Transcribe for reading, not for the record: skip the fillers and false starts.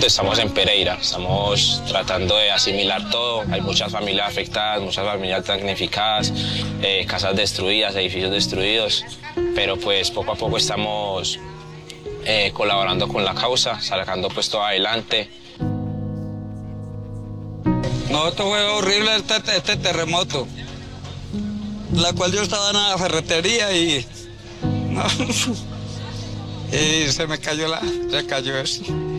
momento estamos en Pereira, estamos tratando de asimilar todo. Hay muchas familias afectadas, muchas familias damnificadas, casas destruidas, edificios destruidos, pero pues poco a poco estamos colaborando con la causa, sacando pues todo adelante. No, esto fue horrible este terremoto, la cual yo estaba en la ferretería y, no, y se cayó eso.